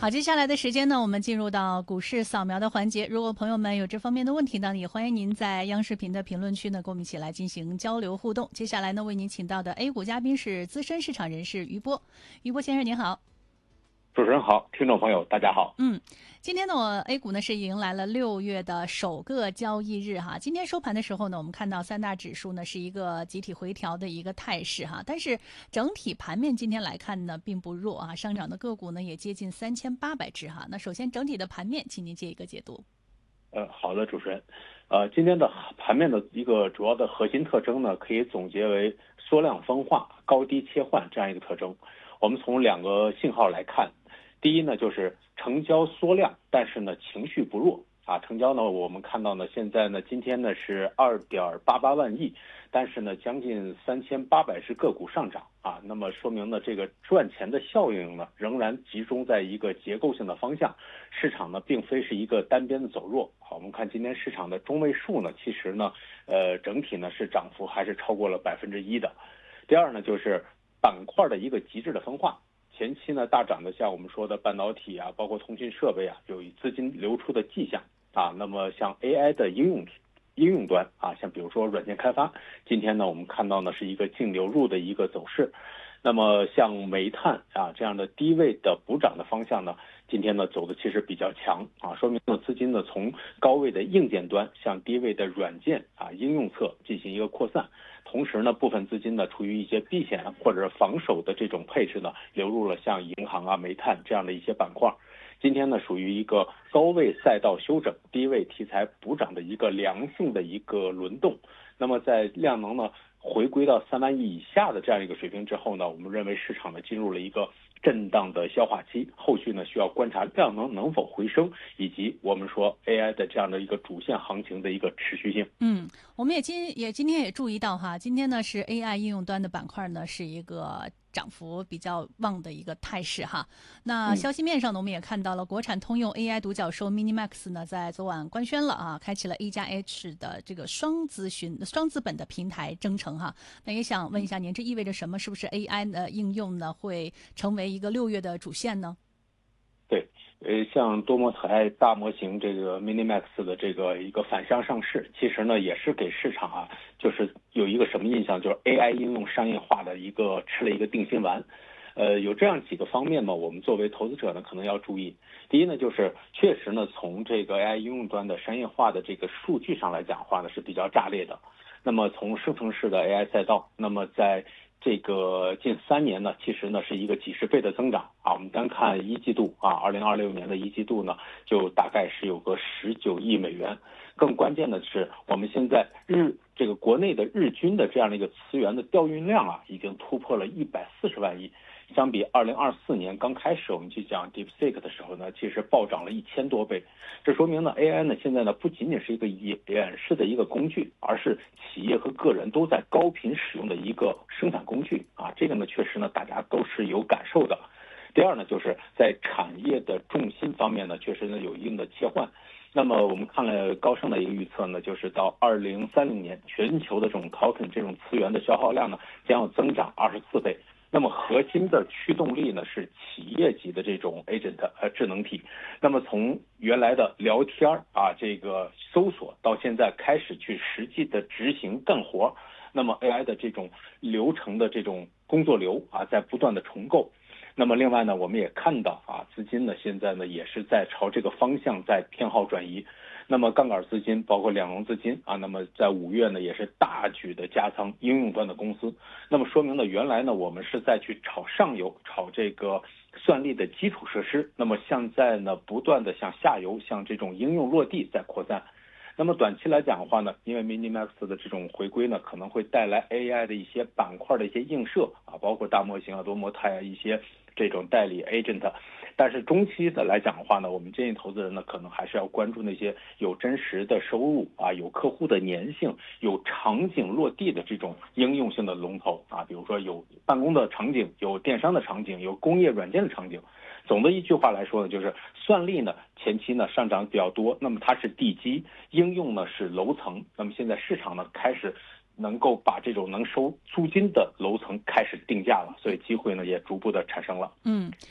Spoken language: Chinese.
好，接下来的时间呢，我们进入到股市扫描的环节。如果朋友们有这方面的问题呢，也欢迎您在央视频的评论区呢，跟我们一起来进行交流互动。接下来呢，为您请到的 A 股嘉宾是资深市场人士余波。余波先生您好。 主持人好，听众朋友大家好。 今天呢，我 A 股呢是迎来了6月的首个交易日哈。今天收盘的时候呢，我们看到三大指数呢是一个集体回调的一个态势哈，但是整体盘面今天来看呢并不弱啊，上涨的个股呢也接近3800只哈。那首先整体的盘面，请您借一个解读。 好的，主持人。今天的盘面的一个主要的核心特征呢，可以总结为缩量分化、高低切换这样一个特征。我们从两个信号来看。第一呢，就是成交缩量，但是呢情绪不弱啊。成交呢，我们看到呢，现在呢，今天呢是2.88万亿，但是呢，将近3800只个股上涨啊。那么说明呢，这个赚钱的效应呢，仍然集中在一个结构性的方向，市场呢并非是一个单边的走弱。好，我们看今天市场的中位数呢，其实呢，整体呢是涨幅还是超过了1%的。第二呢，就是板块的一个极致的分化。前期呢大涨的，像我们说的半导体啊，包括通讯设备啊，有资金流出的迹象啊。那么像 AI 的应用端啊，像比如说软件开发，今天呢我们看到呢是一个净流入的一个走势。那么像煤炭啊这样的低位的补涨的方向呢，今天呢走的其实比较强啊，说明呢资金呢从高位的硬件端向低位的软件啊应用侧进行一个扩散。同时呢，部分资金呢出于一些避险或者防守的这种配置呢，流入了像银行啊、煤炭这样的一些板块。今天呢，属于一个高位赛道休整、低位题材补涨的一个良性的一个轮动。那么在量能呢回归到3万亿以下的这样一个水平之后呢，我们认为市场呢进入了一个震荡的消化期，后续呢需要观察量能能否回升，以及我们说 AI 的这样的一个主线行情的一个持续性。 我们今天也注意到哈，今天呢是 AI 应用端的板块呢是一个涨幅比较旺的一个态势哈。那消息面上呢，我们也看到了国产通用 AI 独角兽 MiniMax 呢在昨晚官宣了啊，开启了 A+H 的这个双资本的平台征程哈。那也想问一下您，这意味着什么？是不是 AI 的应用呢会成为一个6月的主线呢？ 对，像多模态大模型这个 MiniMax 的这个一个反向上市，其实呢也是给市场啊，就是有一个什么印象，就是 AI 应用商业化的吃了一个定心丸。有这样几个方面嘛，我们作为投资者呢可能要注意。第一呢，就是确实呢从这个 AI 应用端的商业化的这个数据上来讲的话呢是比较炸裂的。那么从生成式的 AI 赛道，那么在这个近3年呢，其实呢是一个几十倍的增长啊。我们单看一季度啊，2026年的一季度呢，就大概是有个19亿美元。更关键的是，我们现在这个国内的日均的这样的一个资源的调运量啊，已经突破了140万亿。相比2024年刚开始我们去讲 DeepSeek 的时候呢，其实暴涨了1000多倍。这说明呢 AI 呢现在呢不仅仅是一个演示的一个工具，而是企业和个人都在高频使用的一个生产工具啊。这个呢确实呢大家都是有感受的。第二呢，就是在产业的重心方面呢，确实呢有一定的切换。那么我们看了高盛的一个预测呢，就是到2030年，全球的这种 token 这种资源的消耗量呢，将要增长24倍。那么核心的驱动力呢是企业级的这种 agent 智能体。那么从原来的聊天啊这个搜索，到现在开始去实际的执行干活，那么 AI 的这种流程的这种工作流啊在不断的重构。那么另外呢，我们也看到啊，资金呢现在呢也是在朝这个方向在偏好转移。那么杠杆资金包括两融资金啊，那么在5月呢也是大举的加仓应用端的公司。那么说明呢，原来呢我们是在去炒上游，炒这个算力的基础设施，那么现在呢不断的向下游，向这种应用落地在扩散。那么短期来讲的话呢，因为 MiniMax 的这种回归呢，可能会带来 AI 的一些板块的一些映射啊，包括大模型啊、多模态啊一些这种代理 agent。但是中期的来讲的话呢，我们建议投资人呢，可能还是要关注那些有真实的收入啊、有客户的粘性、有场景落地的这种应用性的龙头啊，比如说有办公的场景、有电商的场景、有工业软件的场景。总的一句话来说呢，就是算力呢前期呢上涨比较多，那么它是地基，应用呢是楼层。那么现在市场呢开始能够把这种能收租金的楼层开始定价了，所以机会呢也逐步的产生了。